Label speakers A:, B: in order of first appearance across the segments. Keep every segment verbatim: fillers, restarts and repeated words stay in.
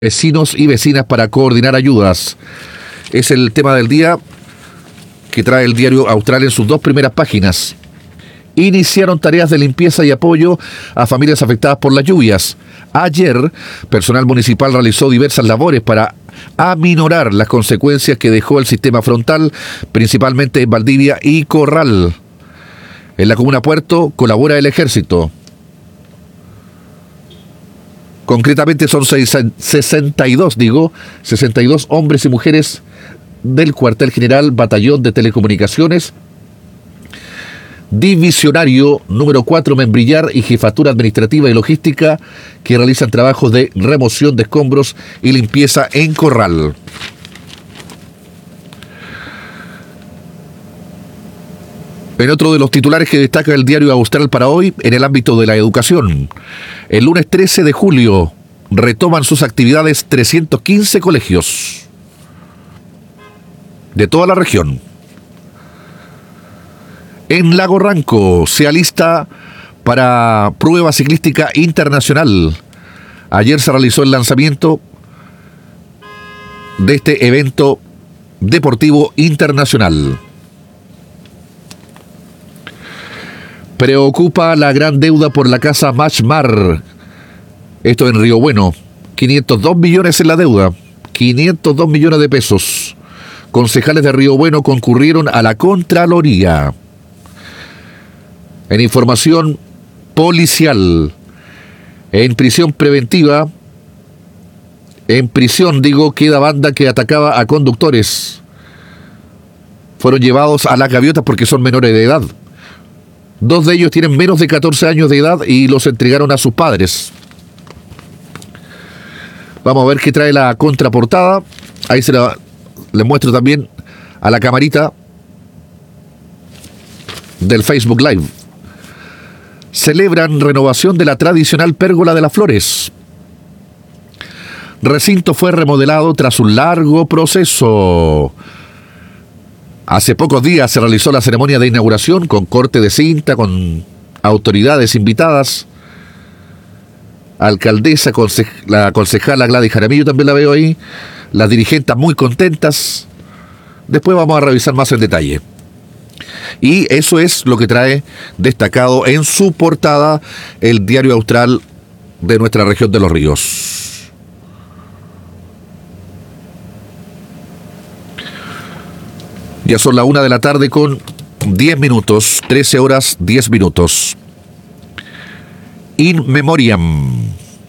A: Vecinos y vecinas para coordinar ayudas. Es el tema del día que trae el diario Austral en sus dos primeras páginas. Iniciaron tareas de limpieza y apoyo a familias afectadas por las lluvias. Ayer, personal municipal realizó diversas labores para aminorar las consecuencias que dejó el sistema frontal, principalmente en Valdivia y Corral. En la comuna Puerto colabora el ejército. Concretamente son sesenta y dos, digo, sesenta y dos hombres y mujeres del cuartel general, batallón de telecomunicaciones, divisionario número cuatro Membrillar y jefatura administrativa y logística que realizan trabajos de remoción de escombros y limpieza en Corral. En otro de los titulares que destaca el diario Austral para hoy, en el ámbito de la educación, el lunes trece de julio retoman sus actividades trescientos quince colegios de toda la región. En Lago Ranco se alista para prueba ciclística internacional. Ayer se realizó el lanzamiento de este evento deportivo internacional. Preocupa la gran deuda por la casa Machmar. Esto en Río Bueno. quinientos dos millones en la deuda. quinientos dos millones de pesos. Concejales de Río Bueno concurrieron a la Contraloría. En información policial, en prisión preventiva, en prisión, digo, queda banda que atacaba a conductores. Fueron llevados a las gaviotas porque son menores de edad. Dos de ellos tienen menos de catorce años de edad y los entregaron a sus padres. Vamos a ver qué trae la contraportada. Ahí se la, les muestro también a la camarita del Facebook Live. Celebran renovación de la tradicional pérgola de las flores. Recinto fue remodelado tras un largo proceso. Hace pocos días se realizó la ceremonia de inauguración con corte de cinta, con autoridades invitadas. Alcaldesa, conse- la concejala Gladys Jaramillo también la veo ahí. Las dirigentes muy contentas. Después vamos a revisar más en detalle. Y eso es lo que trae destacado en su portada el diario Austral de nuestra región de Los Ríos. Ya son la una de la tarde con diez minutos, trece horas, diez minutos. In memoriam.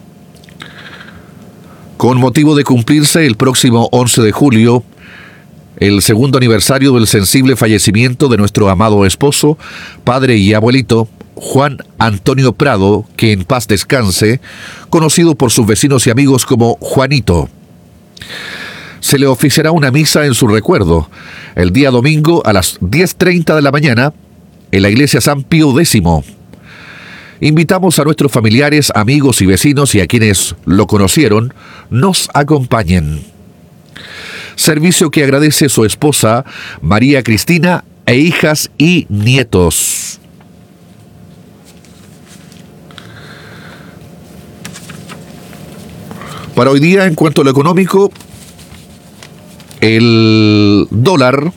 A: Con motivo de cumplirse el próximo once de julio, el segundo aniversario del sensible fallecimiento de nuestro amado esposo, padre y abuelito, Juan Antonio Prado, que en paz descanse, conocido por sus vecinos y amigos como Juanito. Se le oficiará una misa en su recuerdo el día domingo a las diez treinta de la mañana en la iglesia San Pío X. Invitamos a nuestros familiares, amigos y vecinos y a quienes lo conocieron, nos acompañen. Servicio que agradece su esposa María Cristina e hijas y nietos. Para hoy día, en cuanto a lo económico, el dólar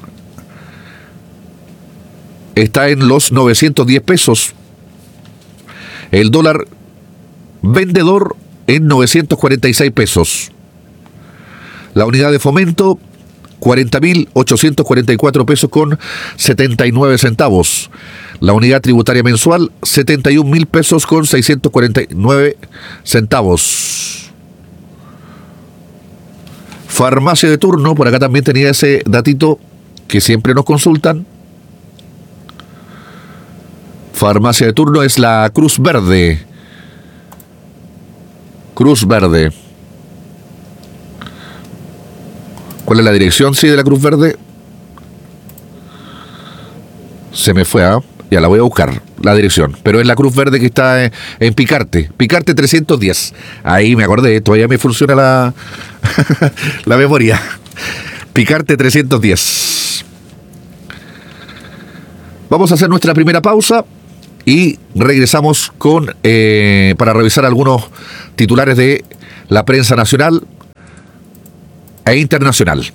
A: está en los novecientos diez pesos. El dólar vendedor en novecientos cuarenta y seis pesos. La unidad de fomento, cuarenta mil ochocientos cuarenta y cuatro pesos con setenta y nueve centavos. La unidad tributaria mensual, setenta y un mil pesos con seiscientos cuarenta y nueve centavos. Farmacia de turno, por acá también tenía ese datito que siempre nos consultan. Farmacia de turno es la Cruz Verde. Cruz Verde. ¿Cuál es la dirección, sí, de la Cruz Verde? Se me fue, ¿ah? ¿eh? Ya la voy a buscar, la dirección. Pero es la Cruz Verde que está en, en Picarte. Picarte trescientos diez. Ahí me acordé, todavía me funciona la, la memoria. Picarte trescientos diez. Vamos a hacer nuestra primera pausa y regresamos con eh, para revisar algunos titulares de la prensa nacional e internacional.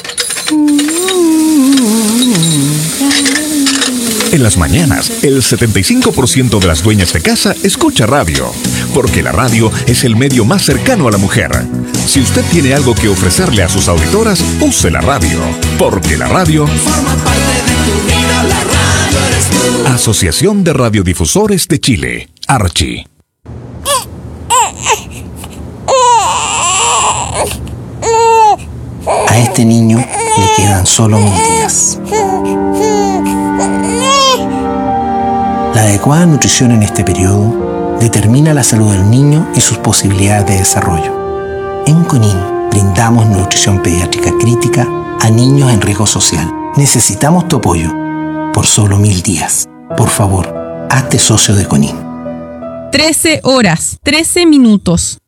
B: En las mañanas, el setenta y cinco por ciento de las dueñas de casa escucha radio, porque la radio es el medio más cercano a la mujer. Si usted tiene algo que ofrecerle a sus auditoras, use la radio, porque la radio forma parte de tu vida, la radio eres tú. Asociación de Radiodifusores de Chile, Archi.
C: A este niño le quedan solo mil días. La adecuada nutrición en este periodo determina la salud del niño y sus posibilidades de desarrollo. En CONIN brindamos nutrición pediátrica crítica a niños en riesgo social. Necesitamos tu apoyo por solo mil días. Por favor, hazte socio de CONIN.
D: trece horas, trece minutos.